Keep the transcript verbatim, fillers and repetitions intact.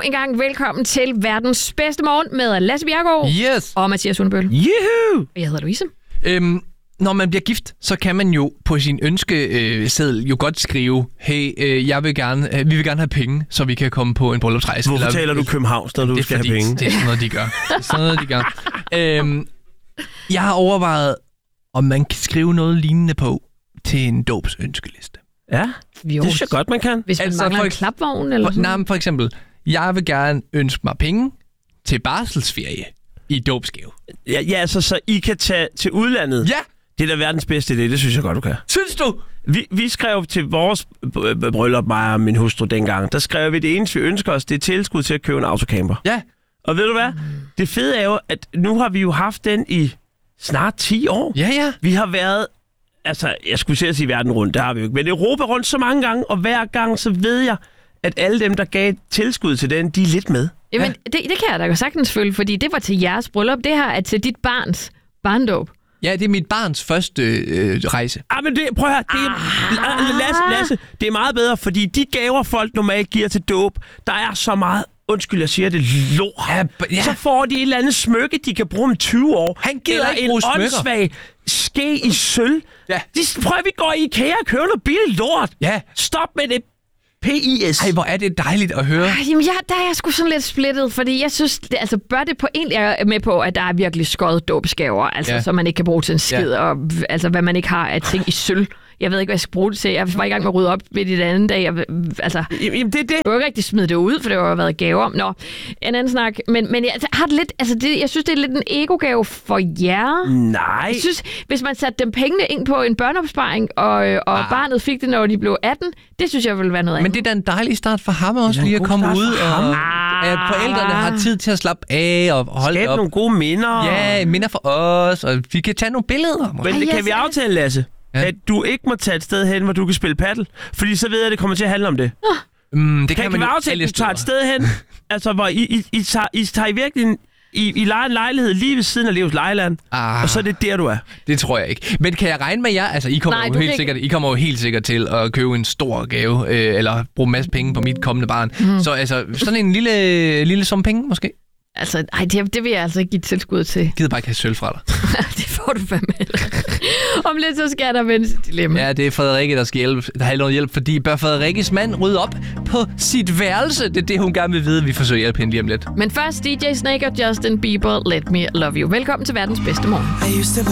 en gang velkommen til verdens bedste morgen med Lasse Bjerregaard Yes. og Mathias Hundebøl. Juhu! Jeg hedder Louise. Øhm, når man bliver gift, så kan man jo på sin ønskeseddel jo godt skrive, hey, øh, jeg vil gerne, øh, vi vil gerne have penge, så vi kan komme på en bryllupsrejse. Hvorfor Eller, taler du Københavns, når du det skal fordi, have penge? Det er sådan noget, de gør. Det er sådan noget, de gør. øhm, jeg har overvejet, om man kan skrive noget lignende på til en dåbsønskeliste. Ja, Jo. det synes jeg godt, man kan. Hvis man Altså, mangler for en eks- klapvogn eller For, sådan nej, men for eksempel, jeg vil gerne ønske mig penge til barselsferie i dåbsgave. Ja, ja, altså, så I kan tage til udlandet. Ja, Det er da verdens bedste idé, det synes jeg godt, du kan. synes du? Vi, vi skrev til vores b- bryllup, mig og min hustru dengang, der skrev vi, det eneste, vi ønsker os, det er tilskud til at købe en autocamper. Ja. Og ved du hvad? Det fede er jo, at nu har vi jo haft den i snart ti år. Ja, ja. Vi har været, altså, jeg skulle selv sige verden rundt, det har vi jo ikke, men Europa rundt så mange gange, og hver gang, så ved jeg, at alle dem, der gav tilskud til den, de er lidt med. Jamen, Ja. det, det kan jeg da jo sagtens følge, fordi det var til jeres bryllup. Det her er til dit barns barndåb. Ja, det er mit barns første øh, rejse. Ah, men det, prøv at høre, det er, ah. Lasse, Lasse, det er meget bedre, fordi de gaver, folk normalt giver til dåb, der er så meget, undskyld, jeg siger det, lort. Ja, b- ja. Så får de et eller andet smykke, de kan bruge om tyve år. Han gider eller ikke en bruge smykker. åndssvag ske i sølv. Ja. De, prøv at vi går i IKEA og køber noget billigt lort. Ja. Stop med det P I S. Ej, hvor er det dejligt at høre. Ej, jamen, jeg, der er jeg sgu sådan lidt splittet, fordi jeg synes, det, altså bør det på egentlig er med på, at der er virkelig skåret dåbsgaver, altså Ja. som man ikke kan bruge til en skid, Ja. og altså hvad man ikke har af ting i sølv. Jeg ved ikke, hvad jeg skal bruge det til. Jeg var i gang med at rydde op ved det andet dag. Jeg, altså, Jamen, det er det. jeg kunne ikke rigtig smide det ud, for det har jo været gaver. Nå, en anden snak. Men, men jeg har det lidt, altså det, jeg synes, det er lidt en ego-gave for jer. Nej. Jeg synes, hvis man satte dem pengene ind på en børneopsparing, og, og Ah. barnet fik det, når de blev atten, det synes jeg ville være noget Men andet. det er da en dejlig start for ham også, Det er en lige at god komme start ud, for og ham. at forældrene har tid til at slappe af og holde Skab op. nogle gode minder. Ja, minder for os, og vi kan tage nogle billeder. Men Ej, det kan jeg vi ser- aftale, Lasse? Ja. At du ikke må tage et sted hen, hvor du kan spille paddle. Fordi så ved jeg, at det kommer til at handle om det. Mm, det Kan, kan, kan man vi jo aftale, alle at du tager et steder. sted hen, altså hvor I, I, I, tager, I tager i virkelig I, I leger en lejlighed lige ved siden af Leos Lejland, Ah, og så er det der, du er. det tror jeg ikke. Men kan jeg regne med jer? Altså, I kommer, Nej, jo du helt kan sikkert, I kommer jo helt sikkert til at købe en stor gave, øh, eller bruge en masse penge på mit kommende barn. Mm. Så altså, sådan en lille, lille sum penge, måske? Altså, ej, det, det vil jeg altså ikke give tilskud til. Jeg gider bare ikke have sølv fra dig. Det får du fandme heller. Om lidt, så skal der vende sit dilemma. Ja, det er Frederikke, der skal hjælpe. Der har noget hjælp, fordi bør Frederikkes mand rydde op på sit værelse? Det er det, hun gerne vil vide. Vi forsøger at hjælpe hende lige om lidt. Men først D J Snake og Justin Bieber, Let Me Love You. Velkommen til verdens bedste morgen. I used to